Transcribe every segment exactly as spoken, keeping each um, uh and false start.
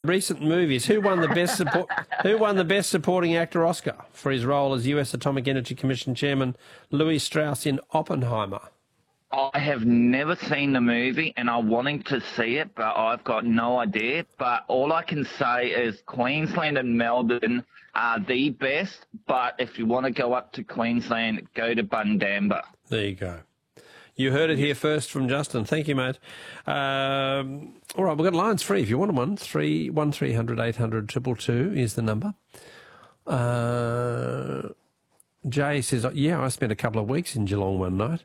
recent movies. Who won the best support? Who won the best supporting actor Oscar for his role as U S Atomic Energy Commission Chairman Louis Strauss in Oppenheimer? I have never seen the movie, and I'm wanting to see it, but I've got no idea. But all I can say is Queensland and Melbourne are the best. But if you want to go up to Queensland, go to Bundamba. There you go. You heard it here first from Justin. Thank you, mate. Um, all right, we've got lines free if you want one. Three one three hundred eight hundred two two two is the number. Uh, Jay says, "Yeah, I spent a couple of weeks in Geelong one night."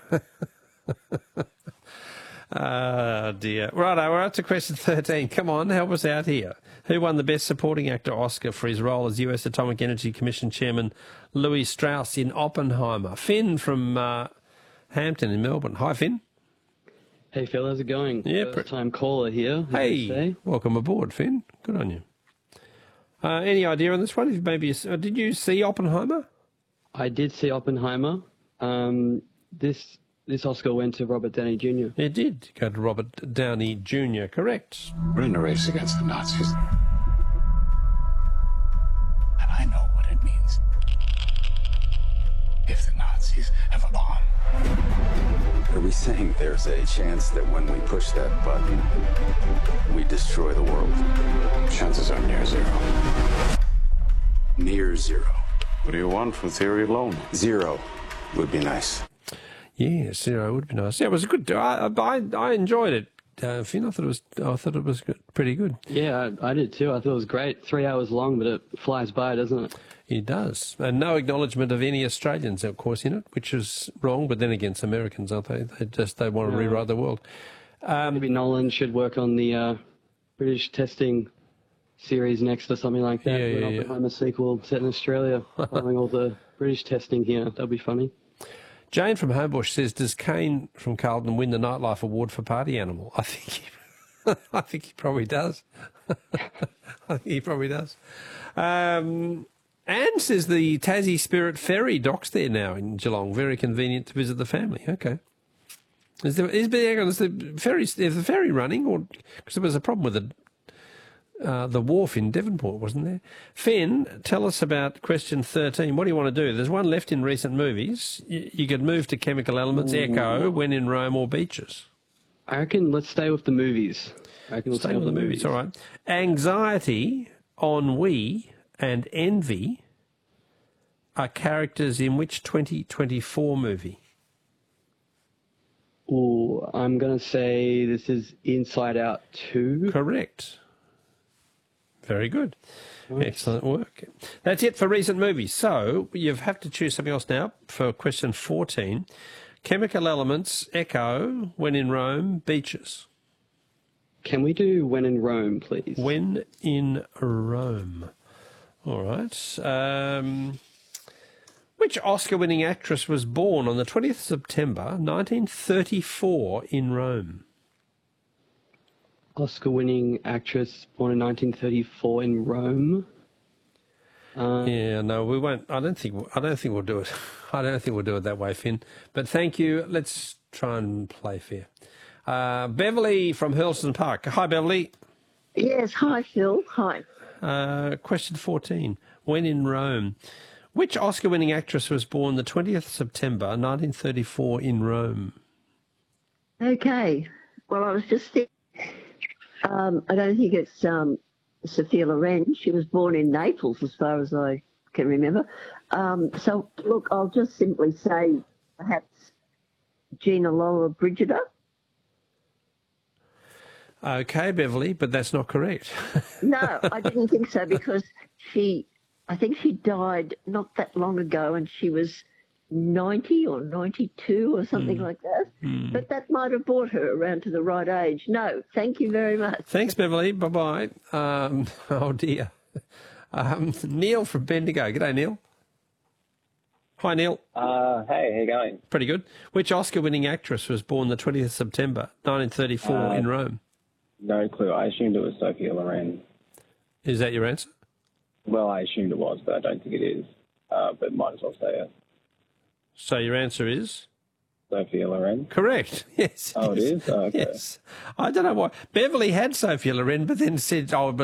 Ah, dear. Righto, we're up to question thirteen. Come on, help us out here. Who won the Best Supporting Actor Oscar for his role as U S Atomic Energy Commission Chairman Louis Strauss in Oppenheimer? Finn from Uh, Hampton in Melbourne. Hi, Finn. Hey, Phil, how's it going? Yeah, First time caller here. Hey, welcome aboard, Finn. Good on you. Uh, any idea on this one? Maybe uh, did you see Oppenheimer? I did see Oppenheimer. Um, this this Oscar went to Robert Downey Junior It did go to Robert Downey Junior Correct. We're in a race against the Nazis. And I know what it means. If the Nazis have a bomb. Are we saying there's a chance that when we push that button, we destroy the world? Chances are near zero. Near zero. What do you want from theory alone? Zero would be nice. Yeah, zero would be nice. Yeah, it was a good. I I, I enjoyed it. Uh, Finn, I thought it was. I thought it was good, pretty good. Yeah, I, I did too. I thought it was great. Three hours long, but it flies by, doesn't it? It does. And no acknowledgement of any Australians, of course, in it, which is wrong. But then again, it's Americans, aren't they? They just they want to No. rewrite the world. Um, Maybe Nolan should work on the uh, British testing series next or something like that. Yeah, An yeah, yeah. Oppenheimer sequel set in Australia, following all the British testing here. That'd be funny. Jane from Homebush says, "Does Kane from Carlton win the Nightlife Award for Party Animal?" I think he, I think he probably does. I think he probably does. Um, Anne says the Tassie Spirit Ferry docks there now in Geelong. Very convenient to visit the family. Okay. Is there is there is the ferry is the ferry running, or because there was a problem with the uh, the wharf in Devonport, wasn't there? Finn, tell us about question thirteen. What do you want to do? There's one left in recent movies. You, you could move to Chemical Elements, Echo, When in Rome, or Beaches. I reckon let's stay with the movies. I reckon we'll Stay with the movies. All right. Anxiety, ennui, and envy are characters in which twenty twenty-four movie? Ooh, I'm going to say this is Inside Out two. Correct. Very good. Nice. Excellent work. That's it for recent movies. So you have to choose something else now for question fourteen. Chemical Elements, Echo, When in Rome, Beaches. Can we do When in Rome, please? When in Rome. All right. Um, which Oscar-winning actress was born on the twentieth of September nineteen thirty-four in Rome? Oscar-winning actress born in nineteen thirty-four in Rome. Uh, Yeah, no, we won't. I don't think. I don't think we'll do it. I don't think we'll do it that way, Finn. But thank you. Let's try and play fair. Uh, Beverly from Hurlston Park. Hi, Beverly. Yes, hi, Phil. Hi. Uh, question fourteen. When in Rome. Which Oscar-winning actress was born the twentieth of September nineteen thirty-four in Rome? Okay. Well, I was just thinking, um, I don't think it's um, Sophia Loren. She was born in Naples, as far as I can remember. Um, so, look, I'll just simply say perhaps Gina Lola Brigida. Okay, Beverly, but that's not correct. No, I didn't think so because she, I think she died not that long ago and she was ninety or ninety-two or something Mm. like that. Mm. But that might have brought her around to the right age. No, thank you very much. Thanks, Beverly. Bye-bye. Um, oh, dear. Um, Neil from Bendigo. G'day, Neil. Hi, Neil. Uh, hey, how you going? Pretty good. Which Oscar-winning actress was born the twentieth of September nineteen thirty-four Uh, in Rome? No clue. I assumed it was Sophia Loren. Is that your answer? Well, I assumed it was, but I don't think it is. Uh, but might as well say it. So your answer is? Sophia Loren. Correct. Yes. Oh, it is? Oh, okay. Yes. I don't know why. Beverly had Sophia Loren, but then said, oh, but